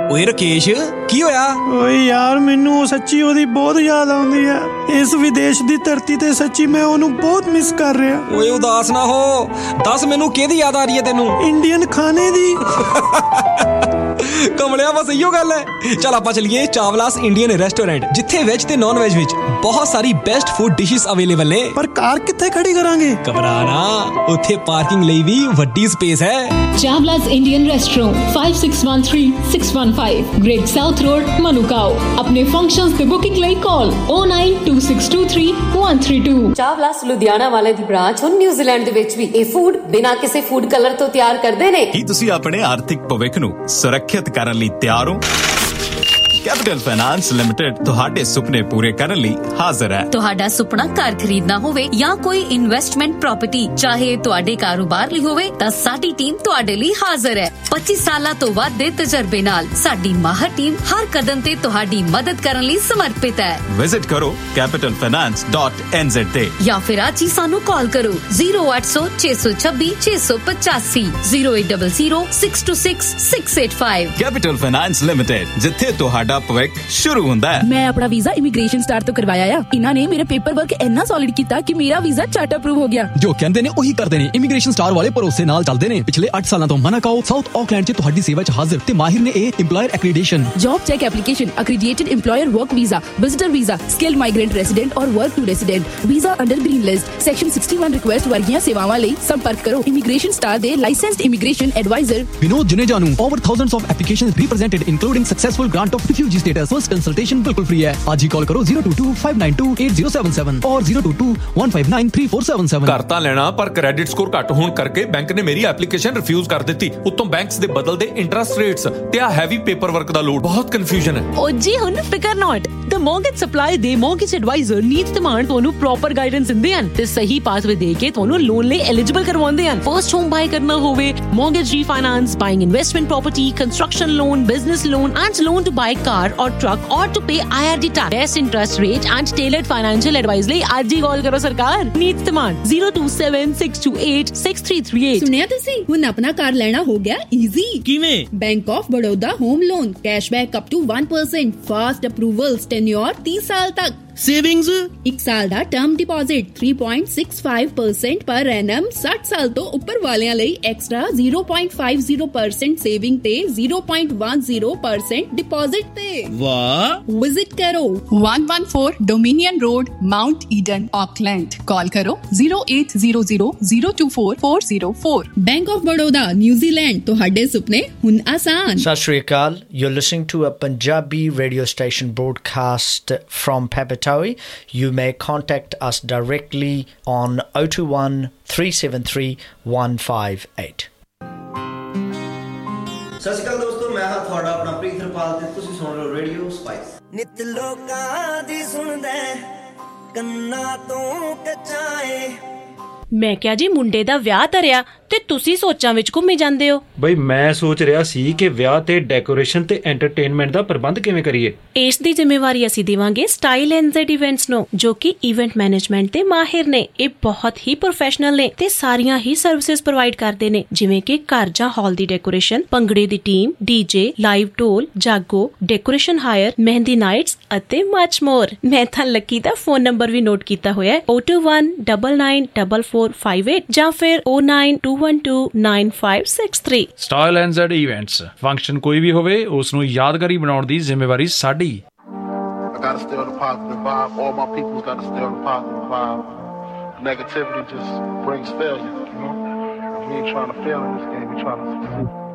ਓਏ ਰਕੇਸ਼ ਕੀ ਹੋਇਆ? ਓਏ ਯਾਰ ਮੈਨੂੰ ਸੱਚੀ ਉਹਦੀ ਬਹੁਤ ਯਾਦ ਆਉਂਦੀ ਹੈ। ਇਸ ਵਿਦੇਸ਼ ਦੀ ਧਰਤੀ ਤੇ ਸੱਚੀ ਮੈਂ ਉਹਨੂੰ ਬਹੁਤ ਮਿਸ ਕਰ ਰਿਹਾ। ਓਏ ਉਦਾਸ ਨਾ ਹੋ, ਦੱਸ ਮੈਨੂੰ ਕਿਹਦੀ ਯਾਦ ਆ ਰਹੀ ਹੈ ਤੈਨੂੰ? ਇੰਡੀਅਨ ਖਾਣੇ ਦੀ। ਕਮਲਿਆ ਬਸ ਇਹੋ ਗੱਲ ਹੈ। ਚੱਲ ਆਪਾਂ ਚਲੀਏ ਚਾਵਲਾਸ ਇੰਡੀਅਨ ਰੈਸਟੋਰੈਂਟ, ਜਿੱਥੇ ਵੈਜ ਤੇ ਨਾਨ ਵੈਜ ਵਿੱਚ ਬਹੁਤ ਸਾਰੀ ਬੈਸਟ ਫੂਡ ਡਿਸ਼ਸ ਅਵੇਲੇਬਲ ਨੇ। ਪਰ ਕਾਰ ਕਿੱਥੇ ਖੜੀ ਕਰਾਂਗੇ? ਘਬਰਾ ਨਾ, ਉੱਥੇ ਪਾਰਕਿੰਗ ਲਈ ਵੀ ਵੱਡੀ ਸਪੇਸ ਹੈ। ਚਾਵਲਾਸ Indian restaurant 5613-615 great south road ਮਨੁਕਾਓ। ਆਪਣੇ ਫੰਕਸ਼ਨਸ ਤੇ ਬੁਕਿੰਗ ਲਈ ਕਾਲ 0926233132। ਚਾਵਲਾਸ ਲੁਧਿਆਣਾ ਵਾਲੇ ਦੀ ਬ੍ਰਾਂਚ ਹੁਣ ਨਿਊਜ਼ੀਲੈਂਡ ਦੇ ਵਿੱਚ ਵੀ ਇਹ ਫੂਡ ਬਿਨਾਂ ਕਿਸੇ ਫੂਡ ਕਲਰ ਤੋਂ ਤਿਆਰ ਕਰਦੇ ਨੇ। ਕੀ ਤੁਸੀਂ ਆਪਣੇ ਆਰਥਿਕ ਭਵਿੱਖ ਨੂੰ ਸੁਰੱਖਿਅਤ ਕਰਨ ਲਈ ਤਿਆਰ ਹੋ? ਕੈਪੀਟਲ ਫਾਈਨਾਂਸ ਲਿਮਟਿਡ ਤੁਹਾਡੇ ਸੁਪਨੇ ਪੂਰੇ ਕਰਨ ਲਈ ਹਾਜ਼ਰ ਹੈ। ਤੁਹਾਡਾ ਸੁਪਨਾ ਘਰ ਖਰੀਦਣਾ ਹੋਵੇ ਜਾਂ ਕੋਈ ਇਨਵੈਸਟਮੈਂਟ ਪ੍ਰਾਪਰਟੀ, ਚਾਹੇ ਤੁਹਾਡੇ ਕਾਰੋਬਾਰ ਲਈ ਹੋਵੇ, ਤਾਂ ਸਾਡੀ ਟੀਮ ਤੁਹਾਡੇ ਲਈ ਹਾਜ਼ਰ ਹੈ। 25 ਸਾਲਾਂ ਤੋਂ ਵੱਧ ਦੇ ਤਜਰਬੇ ਨਾਲ ਸਾਡੀ ਮਾਹਰ ਟੀਮ ਹਰ ਕਦਮ ਤੇ ਤੁਹਾਡੀ ਮਦਦ ਕਰਨ ਲਈ ਸਮਰਪਿਤ ਹੈ। ਵਿਜ਼ਿਟ ਕਰੋ capitalfinance.nz ਤੇ ਜਾਂ ਫਿਰ ਅੱਜ ਹੀ ਸਾਨੂੰ ਕਾਲ ਕਰੋ 0800 626 685 0800 626 685। ਕੈਪੀਟਲ ਫਾਈਨਾਂਸ ਲਿਮਟਿਡ, ਜਿੱਥੇ ਤੁਹਾਡਾ ਭਵਿੱਖ ਸ਼ੁਰੂ ਹੁੰਦਾ ਹੈ। ਮੈਂ ਆਪਣਾ ਵੀਜ਼ਾ ਇਮੀਗ੍ਰੇਸ਼ਨ ਸਟਾਰ ਤੋਂ ਕਰਵਾਇਆ ਆ। ਇਹਨਾਂ ਨੇ ਮੇਰੇ ਪੇਪਰ ਵਰਕ ਇੰਨਾ ਸੋਲਿਡ ਕੀਤਾ ਕਿ ਮੇਰਾ ਵੀਜ਼ਾ ਝਟ ਅਪਰੂਵ ਹੋ ਗਿਆ। ਜੋ ਕਹਿੰਦੇ ਨੇ ਉਹੀ ਕਰਦੇ ਨੇ। ਇਮੀਗ੍ਰੇਸ਼ਨ ਸਟਾਰ ਵਾਲੇ ਭਰੋਸੇ ਨਾਲ ਚੱਲਦੇ ਨੇ। ਪਿਛਲੇ 8 ਸਾਲਾਂ ਤੋਂ ਮਨਾਕਾਓ ਸਾਊਥ ਆਕਲੈਂਡ 'ਚ ਤੁਹਾਡੀ ਸੇਵਾ 'ਚ ਹਾਜ਼ਰ ਤੇ ਮਾਹਿਰ ਨੇ ਇਹ ਇੰਪਲਾਇਰ ਐਕ੍ਰੀਡੇਸ਼ਨ, job check application, accredited employer work visa, visitor visa, skilled migrant resident और work to resident, visa under green list, section 61 request ਵਰਗੀਆਂ ਸੇਵਾਵਾਂ ਲਈ ਸੰਪਰਕ ਕਰੋ ਇਮੀਗ੍ਰੇਸ਼ਨ ਸਟਾਰ ਦੇ licensed immigration advisor Vinod Janeja ਨੂੰ। Over thousands of applications represented including successful grant of refugee status। First consultation ਬਿਲਕੁਲ free ਹੈ। ਅੱਜ ਹੀ ਕਾਲ ਕਰੋ 022-592-8077 और 022-159-3477। ਘਰ ਤਾਂ ਲੈਣਾ ਪਰ ਕ੍ਰੈਡਿਟ ਸਕੋਰ ਘੱਟ ਹੋਣ ਕਰਕੇ ਬੈਂਕ ਨੇ ਮੇਰੀ ਐਪਲੀਕੇਸ਼ਨ ਰਿਫਿਊਜ਼ ਕਰ ਦਿੱਤੀ। ਉੱਤੋਂ ਬੈਂਕਸ ਦੇ ਬਦਲਦੇ ਇੰਟਰਸਟ ਰੇਟਸ ਤੇ ਆ ਹੈਵੀ ਪੇਪਰ ਵਰਕ ਦਾ ਲੋਡ, ਬਹੁਤ ਕਨਫਿਊਜ਼ਨ ਹੈ। ਓ ਜੀ ਹੁਣ ਫਿਕਰ ਨਾਟ, ਦ ਮੌਰਗੇਜ ਸਪਲਾਈ ਦੇ ਮੌਰਗੇਜ ਐਡਵਾਈਜ਼ਰ ਨੀਤ ਧਮਾਨ ਤੁਹਾਨੂੰ ਪ੍ਰੋਪਰ ਗਾਈਡੈਂਸ ਦਿੰਦੇ ਹਨ ਤੇ ਸਹੀ ਪਾਥਵੇ ਦੇ ਕੇ ਤੁਹਾਨੂੰ ਲੋਨ ਲਈ ਐਲੀਜੀਬਲ ਕਰਵਾਉਂਦੇ ਹਨ। ਫਰਸਟ ਹੋਮ ਬਾਈ ਕਰਨਾ ਹੋਵੇ, mortgage refinance, buying investment property, construction loan, business loan and loan to buy car or truck or to pay IRD tax, best interest rate and tailored financial advice ਲਈ ਅੱਜ ਹੀ ਕਾਲ ਕਰੋ ਸਰਕਾਰ। ਨੀਤ ਧਮਾਨ 0276286338। ਸੁਣਿਆ ਤੁਸੀਂ? ਹੁਣ ਆਪਣਾ ਕਾਰ ਲੈਣਾ ਹੋ ਗਿਆ ਈਜ਼ੀ। ਕਿਵੇਂ? Bank of Baroda home loan, cashback up to 1%, fast approvals, tenure 30 ਸਾਲ ਤੱਕ, ਸੇਵਿੰਗਸ 1 ਸਾਲ ਦਾ ਟਰਮ ਡਿਪੋਜ਼ਿਟ 3.65% ਪਰ ਐਨਮ, 60 ਸਾਲ ਤੋਂ ਉੱਪਰ ਵਾਲਿਆਂ ਲਈ ਐਕਸਟਰਾ 0.50% ਸੇਵਿੰਗ ਤੇ 0.10% ਡਿਪੋਜ਼ਿਟ ਤੇ। ਵਾਹ! ਵਿਜ਼ਿਟ ਕਰੋ 114 dominion road, Mount Eden, Auckland. ਕਾਲ ਕਰੋ 0800024404। ਬੈਂਕ ਆਫ ਬੜੌਦਾ, ਨਿਊਜ਼ੀਲੈਂਡ, ਤੁਹਾਡੇ ਸੁਪਨੇ ਹੁਣ ਆਸਾਨ। ਸਤਿ ਸ਼੍ਰੀ ਅਕਾਲ, you're listening to a Punjabi radio station broadcast from Peppertown. You may contact us directly on 021 373 158. ਸਤਿ ਸ਼੍ਰੀ ਅਕਾਲ ਦੋਸਤੋ, ਮੈਂ ਹਾਂ ਤੁਹਾਡਾ ਆਪਣਾ ਪ੍ਰੀਤ ਰਪਾਲ ਤੇ ਤੁਸੀਂ ਸੁਣ ਰਹੇ ਹੋ ਰੇਡੀਓ ਸਪਾਈਸ। ਨਿਤ ਲੋਕਾਂ ਦੀ ਸੁਣਦੇ ਕੰਨਾਂ ਤੋਂ ਕਚਾਏ। ਮੈਂ ਕਿਹਾ ਜੀ ਮੁੰਡੇ ਦਾ ਵਿਆਹ ਧਰਿਆ ਤੇ ਤੁਸੀਂ ਸੋਚਾਂ ਵਿੱਚ ਘੁੰਮੀ ਜਾਂਦੇ ਹੋ। ਬਈ ਮੈਂ ਸੋਚ ਰਿਹਾ ਸੀ ਕਿ ਵਿਆਹ ਤੇ ਡੈਕੋਰੇਸ਼ਨ ਤੇ ਐਂਟਰਟੇਨਮੈਂਟ ਦਾ ਪ੍ਰਬੰਧ ਕਿਵੇਂ ਕਰੀਏ। ਇਸ ਦੀ ਜ਼ਿੰਮੇਵਾਰੀ ਅਸੀਂ ਦੇਵਾਂਗੇ ਸਟਾਈਲ NZ ਇਵੈਂਟਸ ਨੂੰ, ਜੋ ਕਿ ਇਵੈਂਟ ਮੈਨੇਜਮੈਂਟ ਦੇ ਮਾਹਿਰ ਨੇ। ਇਹ ਬਹੁਤ ਹੀ ਪ੍ਰੋਫੈਸ਼ਨਲ ਨੇ ਤੇ ਸਾਰੀਆਂ ਹੀ ਸਰਵਿਸਿਜ਼ ਪ੍ਰੋਵਾਈਡ ਕਰਦੇ ਨੇ, ਜਿਵੇਂ ਕਿ ਘਰ ਜਾਂ ਹਾਲ ਦੀ ਡੈਕੋਰੇਸ਼ਨ, ਭੰਗੜੇ ਦੀ ਟੀਮ, DJ, ਲਾਈਵ ਢੋਲ, ਜਾਗੋ, ਡੈਕੋਰੇਸ਼ਨ ਹਾਇਰ, ਮਹਿੰਦੀ ਨਾਈਟਸ ਅਤੇ ਮਚ ਮੋਰ। ਮੈਂ ਤਾਂ ਲੱਕੀ ਦਾ ਫੋਨ ਨੰਬਰ ਵੀ ਨੋਟ ਕੀਤਾ ਹੋਇਆ ਹੈ 021994458 ਜਾਂ ਫਿਰ 092129563। Style NZ events. ਫੰਕਸ਼ਨ ਕੋਈ ਵੀ ਹੋਵੇ, ਉਸ ਨੂੰ ਯਾਦਗਾਰੀ ਬਣਾਉਣ ਦੀ ਜ਼ਿੰਮੇਵਾਰੀ ਸਾਡੀ। I gotta stay on the positive vibe. All my people's gotta stay on the positive vibe. Negativity just brings failure, you know? We ain't trying to fail in this game, we're trying to succeed.